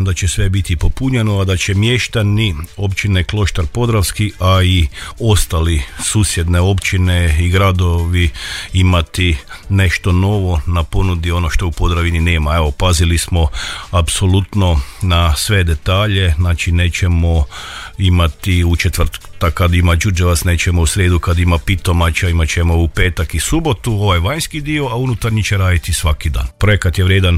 da će sve biti popunjeno, a da će mještani općine Kloštar Podravski, a i ostali susjedne općine i gradovi imati nešto novo na ponudi, ono što u Podravini nema. Evo, pazili smo apsolutno na sve detalje, znači nećemo imati u četvrtak kad ima Đurđevac, nećemo u srijedu kad ima Pitomača, imat ćemo u petak i subotu ovaj vanjski dio, a unutarnji će raditi svaki dan. Projekat je vrijedan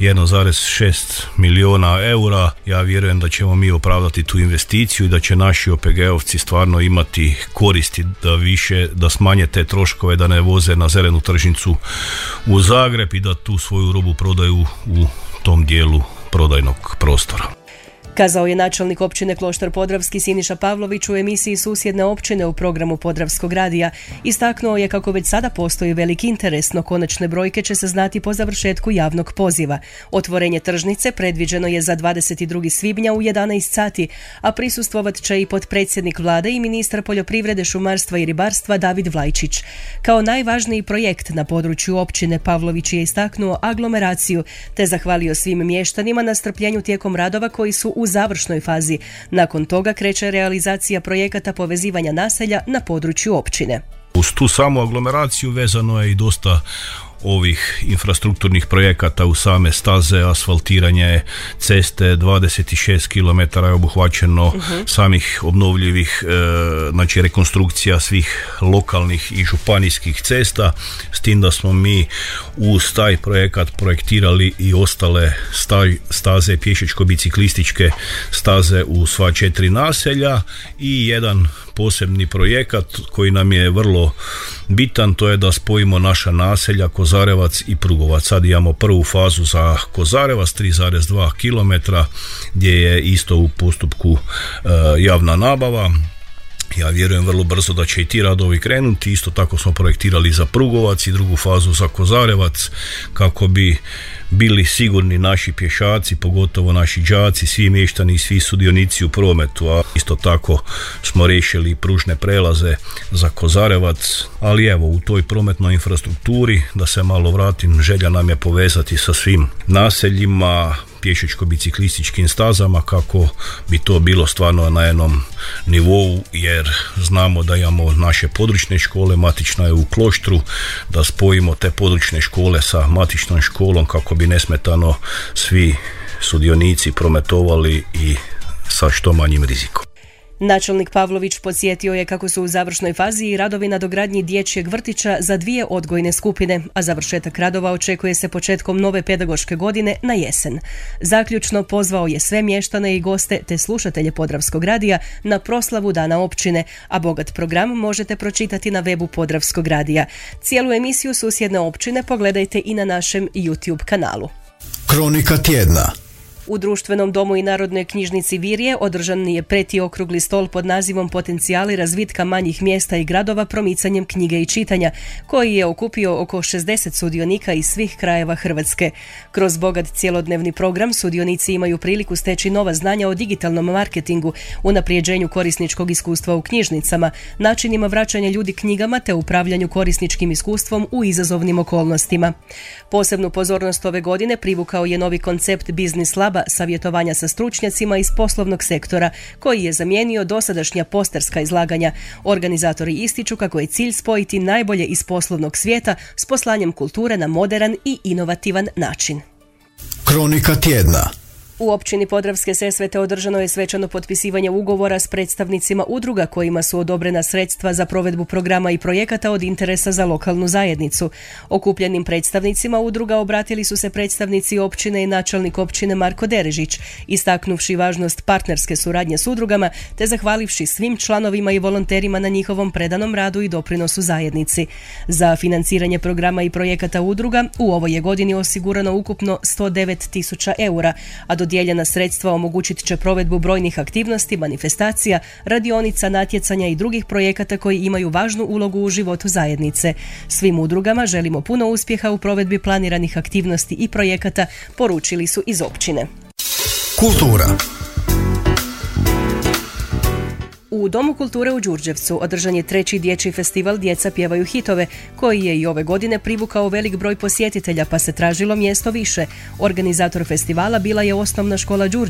1,6 milijuna eura. Ja vjerujem da ćemo mi opravdati tu investiciju i da će naši OPG-ovci stvarno imati koristi da smanje te troškove, da ne voze na zelenu tržnicu u Zagreb i da tu svoju robu prodaju u tom dijelu prodajnog prostora. Kazao je načelnik općine Kloštar Podravski Siniša Pavlović u emisiji Susjedne općine u programu Podravskog radija. Istaknuo je kako već sada postoji veliki interes, no konačne brojke će se znati po završetku javnog poziva. Otvorenje tržnice predviđeno je za 22. svibnja u 11 sati, a prisustvovat će i potpredsjednik vlade i ministar poljoprivrede, šumarstva i ribarstva David Vlajčić. Kao najvažniji projekt na području općine Pavlović je istaknuo aglomeraciju, te zahvalio svim mještanima na strpljenju tijekom radova koji su u završnoj fazi. Nakon toga kreće realizacija projekata povezivanja naselja na području općine. Uz tu samu aglomeraciju vezano je i dosta ovih infrastrukturnih projekata u same staze, asfaltiranje ceste, 26 km je obuhvaćeno samih obnovljivih, znači rekonstrukcija svih lokalnih i županijskih cesta, s tim da smo mi uz taj projekat projektirali i ostale staze, pješačko-biciklističke staze u sva 4 naselja i jedan posebni projekat koji nam je vrlo bitan, to je da spojimo naša naselja Kozarevac i Prugovac. Sad imamo prvu fazu za Kozarevac 3,2 km gdje je isto u postupku javna nabava. Ja vjerujem vrlo brzo da će i ti radovi krenuti. Isto tako smo projektirali za Prugovac i drugu fazu za Kozarevac kako bi bili sigurni naši pješaci, pogotovo naši đaci, svi mještani i svi sudionici u prometu. A isto tako smo riješili pružne prelaze za Kozarevac, ali evo u toj prometnoj infrastrukturi, da se malo vratim, želja nam je povezati sa svim naseljima, pješačko-biciklističkim stazama kako bi to bilo stvarno na jednom nivou, jer znamo da imamo naše područne škole, matična je u Kloštru, da spojimo te područne škole sa matičnom školom kako bi nesmetano svi sudionici prometovali i sa što manjim rizikom. Načelnik Pavlović podsjetio je kako su u završnoj fazi i radovi na dogradnji dječjeg vrtića za 2 odgojne skupine, a završetak radova očekuje se početkom nove pedagoške godine na jesen. Zaključno pozvao je sve mještane i goste te slušatelje Podravskog radija na proslavu Dana općine, a bogat program možete pročitati na webu Podravskog radija. Cijelu emisiju Susjedne općine pogledajte i na našem YouTube kanalu. Kronika tjedna. U Društvenom domu i Narodnoj knjižnici Virje održan je 5. okrugli stol pod nazivom Potencijali razvitka manjih mjesta i gradova promicanjem knjige i čitanja, koji je okupio oko 60 sudionika iz svih krajeva Hrvatske. Kroz bogat cjelodnevni program sudionici imaju priliku steći nova znanja o digitalnom marketingu, unaprijeđenju korisničkog iskustva u knjižnicama, načinima vraćanja ljudi knjigama te upravljanju korisničkim iskustvom u izazovnim okolnostima. Posebnu pozornost ove godine privukao je novi koncept Biznis Laba, savjetovanja sa stručnjacima iz poslovnog sektora, koji je zamijenio dosadašnja posterska izlaganja. Organizatori ističu kako je cilj spojiti najbolje iz poslovnog svijeta s poslanjem kulture na moderan i inovativan način. Kronika tjedna. U općini Podravske Sesvete održano je svečano potpisivanje ugovora s predstavnicima udruga kojima su odobrena sredstva za provedbu programa i projekata od interesa za lokalnu zajednicu. Okupljenim predstavnicima udruga obratili su se predstavnici općine i načelnik općine Marko Derežić, istaknuvši važnost partnerske suradnje s udrugama te zahvalivši svim članovima i volonterima na njihovom predanom radu i doprinosu zajednici. Za financiranje programa i projekata udruga u ovoj je godini osigurano ukupno 109.000 eura, a dodijeljena sredstva omogućit će provedbu brojnih aktivnosti, manifestacija, radionica, natjecanja i drugih projekata koji imaju važnu ulogu u životu zajednice. Svim udrugama želimo puno uspjeha u provedbi planiranih aktivnosti i projekata, poručili su iz općine. Kultura. U Domu kulture u Đurđevcu održan je 3. dječji festival Djeca pjevaju hitove, koji je i ove godine privukao velik broj posjetitelja, pa se tražilo mjesto više. Organizator festivala bila je Osnovna škola Đurđevac,